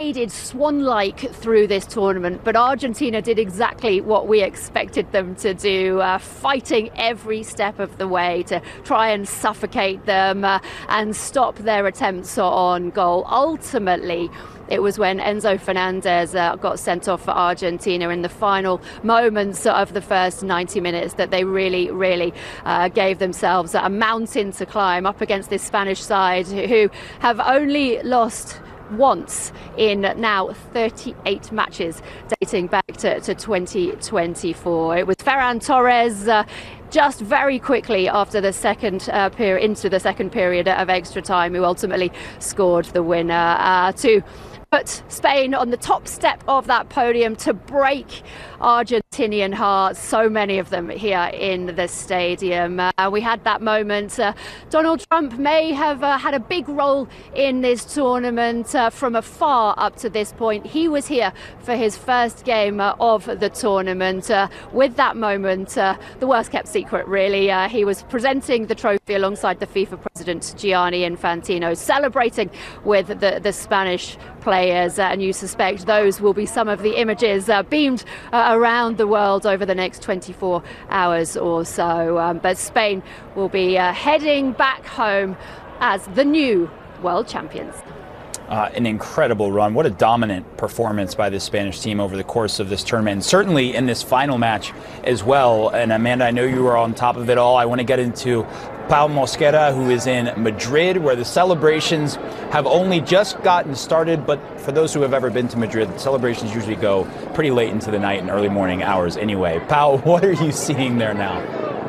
glided swan-like through this tournament, but Argentina did exactly what we expected them to do, fighting every step of the way to try and suffocate them and stop their attempts on goal. Ultimately, it was when Enzo Fernandez got sent off for Argentina in the final moments of the first 90 minutes that they really gave themselves a mountain to climb up against this Spanish side, who have only lost once in now 38 matches dating back to 2024. It was Ferran Torres just very quickly after the second period, into the second period of extra time, who ultimately scored the winner to put Spain on the top step of that podium, to break Argentinian hearts, so many of them here in the stadium. We had that moment. Donald Trump may have had a big role in this tournament from afar up to this point. He was here for his first game of the tournament. With that moment, the worst kept secret really. He was presenting the trophy alongside the FIFA president Gianni Infantino, celebrating with the Spanish players, and you suspect those will be some of the images beamed around the world over the next 24 hours or so. But Spain will be heading back home as the new world champions. An incredible run. What a dominant performance by this Spanish team over the course of this tournament, and certainly in this final match as well. And Amanda, I know you were on top of it all. I want to get into Pau Mosquera, who is in Madrid, where the celebrations have only just gotten started. But for those who have ever been to Madrid, the celebrations usually go pretty late into the night and early morning hours anyway. Pau, what are you seeing there now?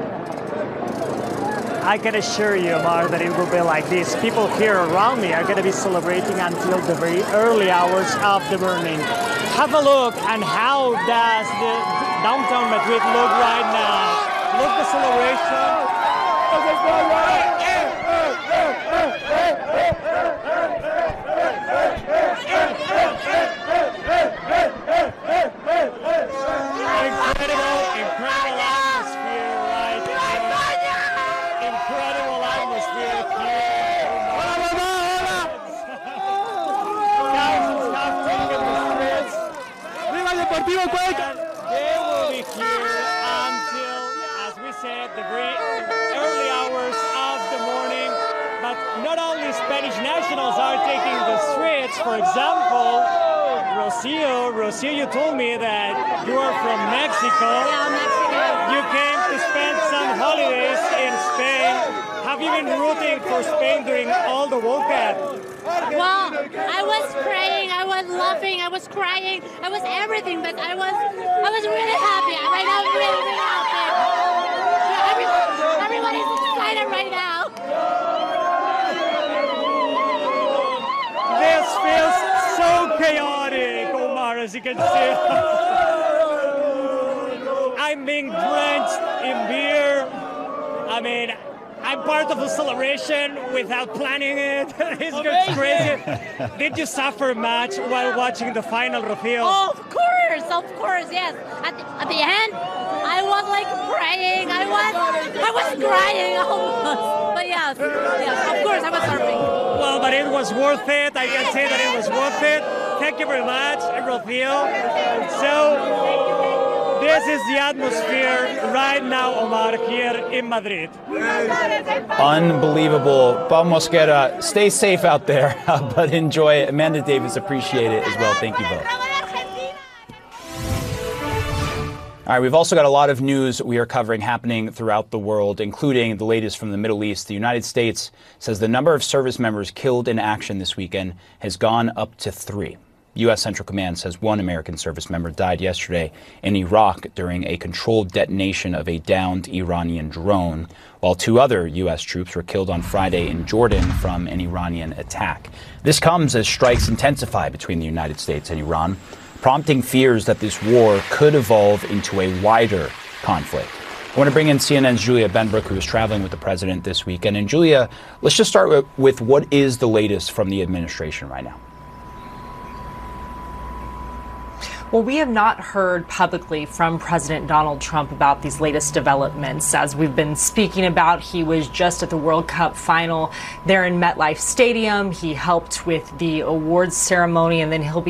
I can assure you, Omar, that it will be like this. People here around me are going to be celebrating until the very early hours of the morning. Have a look and how does the downtown Madrid look right now. Look the celebration. Incredible atmosphere right here. Incredible atmosphere here. Thousands have taken the streets. They will be here until, as we said, the very early hours of the morning. But not only Spanish nationals are taking the streets. For example, Rocio, you told me that you are from Mexico. Yeah, Mexico. You came to spend some holidays in Spain. Have you been rooting for Spain during all the World Cup? Well, I was praying, I was laughing, I was crying, I was everything, but I was really happy. Right now, I'm really happy. Everyone is excited right now. This feels so chaotic, Omar, as you can see. I'm being drenched in beer. I mean, I'm part of the celebration without planning it. It's just crazy. Did you suffer much while watching the final, Rocío? Oh, of course, yes. At the end, I was like praying. I was crying almost. But yes, of course, I was surfing. Well, but it was worth it. I can say that it was worth it. Thank you very much, Rocío. So, this is the atmosphere right now, Omar, here in Madrid. Unbelievable. Pau Mosquera, stay safe out there, but enjoy it. Amanda Davis, appreciate it as well. Thank you both. All right, we've also got a lot of news we are covering happening throughout the world, including the latest from the Middle East. The United States says the number of service members killed in action this weekend has gone up to 3. U.S. Central Command says 1 American service member died yesterday in Iraq during a controlled detonation of a downed Iranian drone, while 2 other U.S. troops were killed on Friday in Jordan from an Iranian attack. This comes as strikes intensify between the United States and Iran, prompting fears that this war could evolve into a wider conflict. I want to bring in CNN's Julia Benbrook, who is traveling with the president this weekend. And Julia, let's just start with what is the latest from the administration right now? Well, we have not heard publicly from President Donald Trump about these latest developments. As we've been speaking about, he was just at the World Cup final there in MetLife Stadium. He helped with the awards ceremony, and then he'll be